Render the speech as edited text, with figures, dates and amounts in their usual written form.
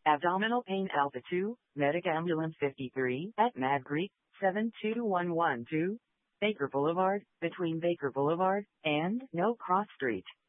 Abdominal pain Alpha 2, Medic Ambulance 53 at Mad Creek, 72112, Baker Boulevard, between Baker Boulevard and No Cross Street.